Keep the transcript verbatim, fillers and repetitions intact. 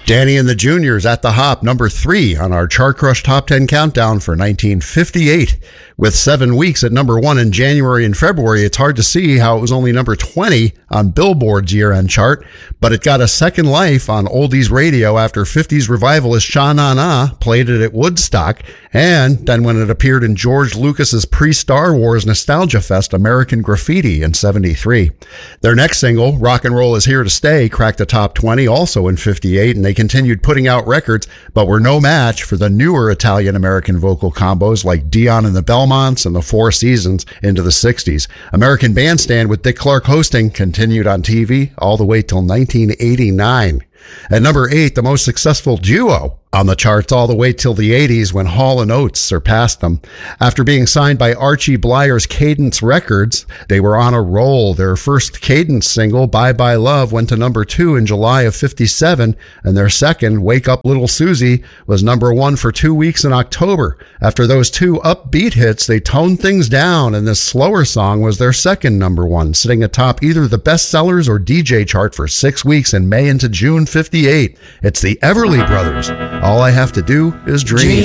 Danny and the Juniors at the Hop, number three on our Chart Crush Top ten Countdown for nineteen fifty-eight. With seven weeks at number one in January and February, it's hard to see how it was only number twenty on Billboard's year-end chart, but it got a second life on oldies radio after fifties revivalist Sha Na Na played it at Woodstock, and then when it appeared in George Lucas's pre-Star Wars nostalgia fest American Graffiti in seventy-three. Their next single, Rock and Roll Is Here to Stay, cracked the top twenty also in fifty-eight, and they continued putting out records, but were no match for the newer Italian-American vocal combos like Dion and the Belmonts and the Four Seasons into the sixties. American Bandstand with Dick Clark hosting continued on T V all the way till nineteen eighty-nine. At number eight, the most successful duo on the charts all the way till the eighties when Hall and Oates surpassed them. After being signed by Archie Blier's Cadence Records, they were on a roll. Their first Cadence single, Bye Bye Love, went to number two in July of fifty-seven, and their second, Wake Up Little Susie, was number one for two weeks in October. After those two upbeat hits, they toned things down, and this slower song was their second number one, sitting atop either the bestsellers or D J chart for six weeks in May into June fifty-eight. It's the Everly Brothers. All I Have to Do Is Dream.